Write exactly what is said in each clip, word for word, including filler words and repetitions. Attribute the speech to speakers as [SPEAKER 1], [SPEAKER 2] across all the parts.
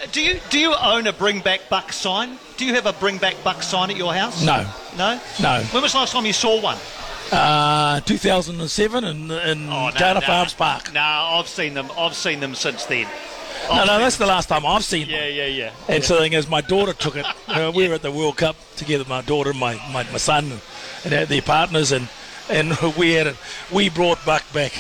[SPEAKER 1] Do you do you own a Bring Back Buck sign? Do you have a Bring Back Buck sign at your house?
[SPEAKER 2] No.
[SPEAKER 1] No?
[SPEAKER 2] No.
[SPEAKER 1] When was the last time you saw one?
[SPEAKER 2] Uh, two thousand seven in, in
[SPEAKER 1] Oh, no,
[SPEAKER 2] Data
[SPEAKER 1] no.
[SPEAKER 2] Farms Park.
[SPEAKER 1] No, I've seen them. I've seen them since then.
[SPEAKER 2] No,
[SPEAKER 1] I've
[SPEAKER 2] no,
[SPEAKER 1] seen
[SPEAKER 2] that's the last time I've seen
[SPEAKER 1] Yeah,
[SPEAKER 2] one.
[SPEAKER 1] yeah, yeah.
[SPEAKER 2] And so the thing is, my daughter took it. Uh, we were at the World Cup together, my daughter and my, my, my son and, and their partners, and, and we had it. We brought Buck back.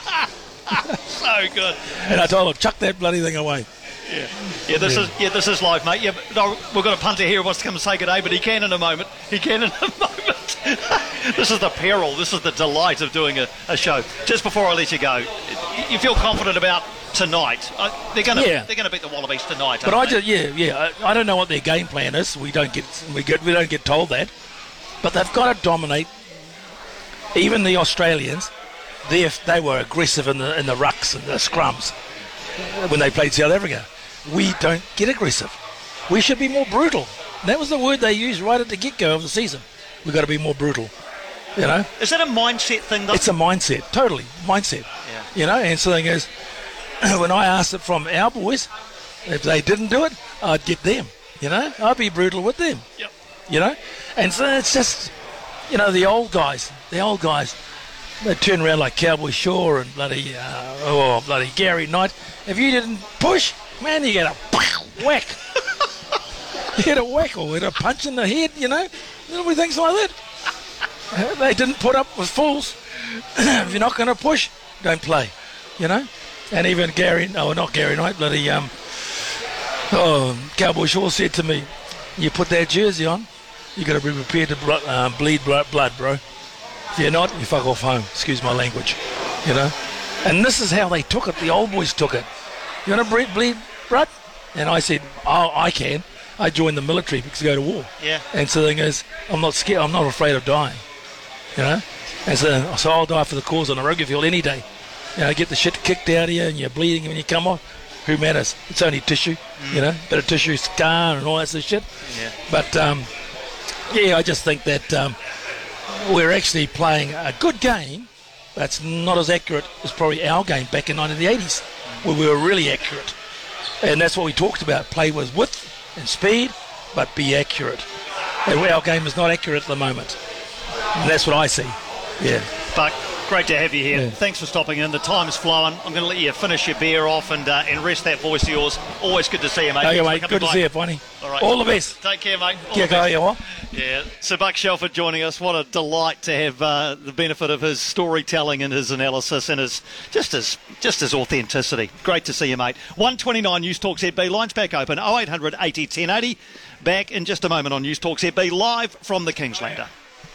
[SPEAKER 1] So good.
[SPEAKER 2] And I told him, chuck that bloody thing away.
[SPEAKER 1] Yeah, yeah. This
[SPEAKER 2] Yeah.
[SPEAKER 1] is yeah, this is live, mate. Yeah, but no, we've got a punter here who wants to come and say good day, but he can in a moment. He can in a moment. This is the peril. This is the delight of doing a, a show. Just before I let you go, you feel confident about tonight? Uh, they're going to
[SPEAKER 2] Yeah.
[SPEAKER 1] they're going to beat the Wallabies tonight.
[SPEAKER 2] But I
[SPEAKER 1] aren't they?
[SPEAKER 2] just, yeah, yeah. I, I don't know what their game plan is. We don't get, we get, we don't get told that. But they've got to dominate. Even the Australians, they they were aggressive in the in the rucks and the scrums when they played South Africa. We don't get aggressive. We should be more brutal. That was the word they used right at the get-go of the season. We've got to be more brutal. You know,
[SPEAKER 1] Is that a mindset thing? Though?
[SPEAKER 2] it's a mindset, totally mindset.
[SPEAKER 1] Yeah.
[SPEAKER 2] You know, and so the thing is, when I asked it from our boys, if they didn't do it, I'd get them. You know, I'd be brutal with them.
[SPEAKER 1] Yep.
[SPEAKER 2] You know, and so it's just, you know, the old guys, the old guys, they turn around like Cowboy Shaw and bloody, uh, oh, bloody Gary Knight. If you didn't push, man, you get a whack. You get a whack or get a punch in the head, you know. Nobody thinks like that. They didn't put up with fools. If you're not going to push, don't play, you know. And even Gary, no, not Gary Knight, bloody, um, oh, Cowboy Shaw said to me, you put that jersey on, you got to be prepared to blo- um, bleed blood, blood, bro. If you're not, you fuck off home. Excuse my language, you know. And this is how they took it. The old boys took it. You want to bleed, bleed blood? And I said, oh, I can. I joined the military because I go to war.
[SPEAKER 1] Yeah.
[SPEAKER 2] And so the thing is, I'm not scared. I'm not afraid of dying, you know. And so, so I'll die for the cause on a rugby field any day. You know, get the shit kicked out of you and you're bleeding when you come off. Who matters? It's only tissue, mm. you know, bit of tissue, scar and all that sort of shit.
[SPEAKER 1] Yeah.
[SPEAKER 2] But, um, yeah, I just think that um, we're actually playing a good game, but it's not as accurate as probably our game back in nineteen eighties, where we were really accurate. And that's what we talked about. Play with width and speed, but be accurate. And our game is not accurate at the moment. And that's what I see. Yeah.
[SPEAKER 1] Buck, great to have you here.
[SPEAKER 2] Yeah.
[SPEAKER 1] Thanks for stopping in. The time's flowing. I'm going to let you finish your beer off and uh, and rest that voice of yours. Always good to see you, mate.
[SPEAKER 2] Okay,
[SPEAKER 1] Thanks for
[SPEAKER 2] mate.
[SPEAKER 1] coming
[SPEAKER 2] Good to
[SPEAKER 1] by.
[SPEAKER 2] see you, Bonnie.
[SPEAKER 1] All right.
[SPEAKER 2] All the best.
[SPEAKER 1] Take care, mate. All
[SPEAKER 2] Kia
[SPEAKER 1] the best.
[SPEAKER 2] kaua.
[SPEAKER 1] Yeah, so Buck Shelford joining us. What a delight to have uh, the benefit of his storytelling and his analysis and his just his just his authenticity. Great to see you, mate. one twenty-nine News Talk Z B. Lines back open. oh eight hundred eighty ten eighty. Back in just a moment on News Talk Z B, live from the Kingslander.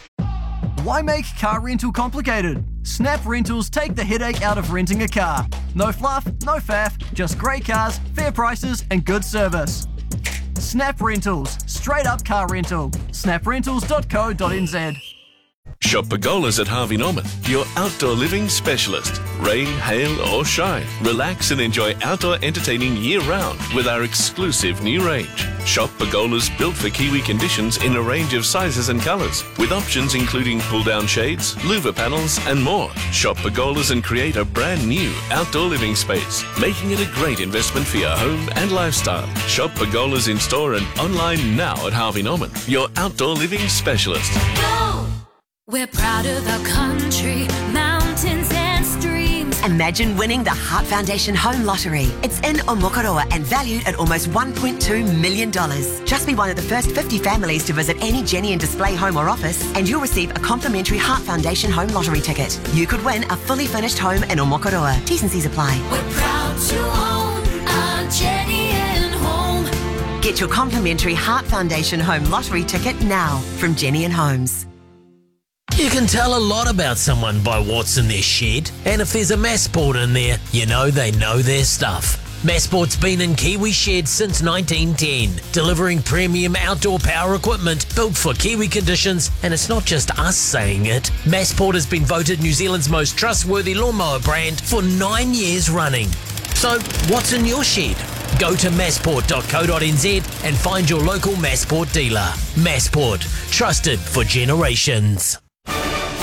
[SPEAKER 3] Why make car rental complicated? Snap Rentals take the headache out of renting a car. No fluff, no faff, just great cars, fair prices and good service. Snap Rentals, straight up car rental. snap rentals dot co dot n z.
[SPEAKER 4] Shop Pergolas at Harvey Norman, your outdoor living specialist. Rain, hail or shine, relax and enjoy outdoor entertaining year-round with our exclusive new range. Shop Pergolas built for Kiwi conditions in a range of sizes and colours, with options including pull-down shades, louver panels and more. Shop Pergolas and create a brand new outdoor living space, making it a great investment for your home and lifestyle. Shop Pergolas in store and online now at Harvey Norman, your outdoor living specialist.
[SPEAKER 5] Go! We're proud of our country, mountains and streams.
[SPEAKER 6] Imagine winning the Heart Foundation Home Lottery. It's in Omokoroa and valued at almost one point two million dollars. Just be one of the first fifty families to visit any Jenny and Display home or office and you'll receive a complimentary Heart Foundation Home Lottery ticket. You could win a fully furnished home in Omokoroa. T's and C's apply.
[SPEAKER 5] We're proud to own our Jenny and Home.
[SPEAKER 6] Get your complimentary Heart Foundation Home Lottery ticket now from Jenny and Homes.
[SPEAKER 7] You can tell a lot about someone by what's in their shed, and if there's a Massport in there, you know they know their stuff. Massport's been in Kiwi sheds since nineteen ten, delivering premium outdoor power equipment built for Kiwi conditions, and it's not just us saying it. Massport has been voted New Zealand's most trustworthy lawnmower brand for nine years running. So, what's in your shed? Go to massport dot co dot n z and find your local Massport dealer. Massport, trusted for generations.